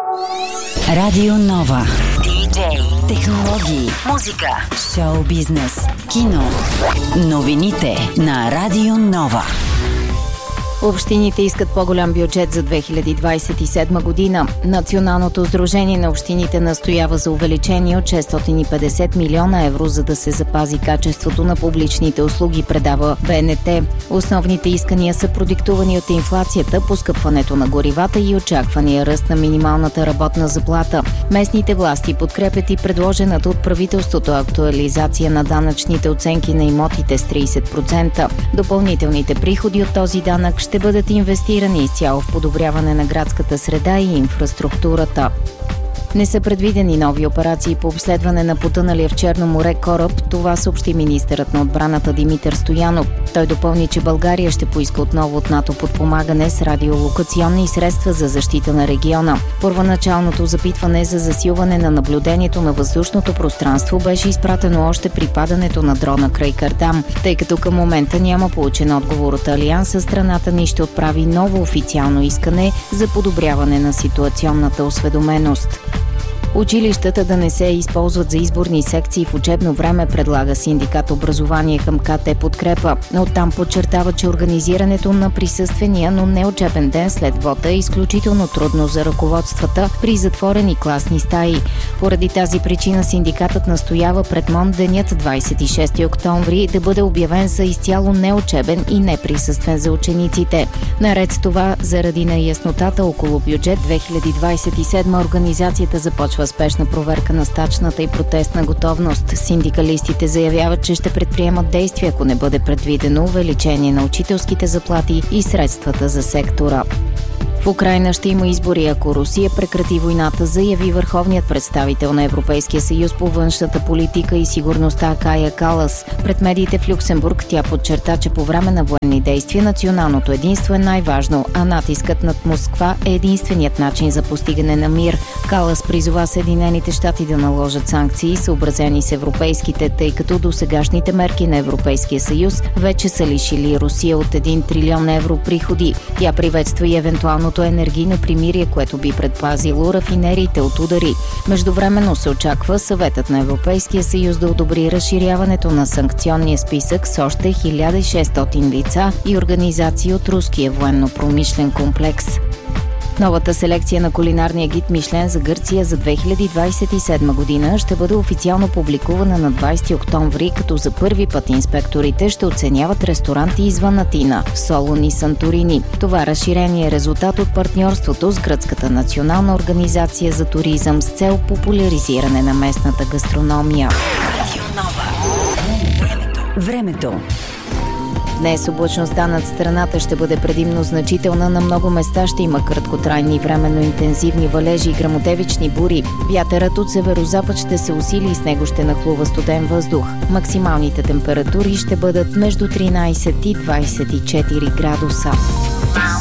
Радио Нова. Диджей, технологии, музика, шоу бизнес, кино. Новините на Радио Нова. Общините искат по-голям бюджет за 2027 година. Националното сдружение на общините настоява за увеличение от 650 милиона евро, за да се запази качеството на публичните услуги, предава БНТ. Основните искания са продиктувани от инфлацията, поскъпването на горивата и очаквания ръст на минималната работна заплата. Местните власти подкрепят и предложената от правителството актуализация на данъчните оценки на имотите с 30%. Допълнителните приходи от този данък ще бъдат инвестирани изцяло в подобряване на градската среда и инфраструктурата. Не са предвидени нови операции по обследване на потъналия в Черно море кораб. Това съобщи министърът на отбраната Димитър Стоянов. Той допълни, че България ще поиска отново от НАТО подпомагане с радиолокационни средства за защита на региона. Първоначалното запитване за засилване на наблюдението на въздушното пространство беше изпратено още при падането на дрона край Кардам. Тъй като към момента няма получен отговор от Алианса, страната ни ще отправи ново официално искане за подобряване на ситуационната осведоменост. Училищата да не се използват за изборни секции в учебно време, предлага синдикат Образование към КТ Подкрепа. Оттам подчертава, че организирането на присъствения, но не учебен ден след вота е изключително трудно за ръководствата при затворени класни стаи. Поради тази причина синдикатът настоява пред МОН денят 26 октомври да бъде обявен за изцяло неучебен и неприсъствен за учениците. Наред с това, заради неяснотата около бюджет 2027, организацията започва спешна проверка на стачната и протестна готовност. Синдикалистите заявяват, че ще предприемат действия, ако не бъде предвидено увеличение на учителските заплати и средствата за сектора. В Украйна ще има избори, ако Русия прекрати войната, заяви върховният представител на Европейския съюз по външната политика и сигурността Кая Калас. Пред медиите в Люксембург тя подчерта, че по време на военни действия националното единство е най-важно, а натискът над Москва е единственият начин за постигане на мир. Калас призова Съединените щати да наложат санкции, съобразени с европейските, тъй като досегашните мерки на Европейския съюз вече са лишили Русия от 1 трилион евро приходи. Тя приветства и евентуалното енергийно примирие, което би предпазило рафинериите от удари. Междувременно се очаква Съветът на Европейския съюз да одобри разширяването на санкционния списък с още 1600 лица и организации от руския военно-промишлен комплекс. Новата селекция на кулинарния гид Мишлен за Гърция за 2027 година ще бъде официално публикувана на 20 октомври, като за първи път инспекторите ще оценяват ресторанти извън Атина, в Солун и Санторини. Това разширение е резултат от партньорството с Гръцката национална организация за туризъм с цел популяризиране на местната гастрономия. Времето. Днес облачността над страната ще бъде предимно значителна. На много места ще има краткотрайни временно интензивни валежи и гръмотевични бури. Вятърът от северозапад ще се усили и с него ще нахлува студен въздух. Максималните температури ще бъдат между 13 и 24 градуса.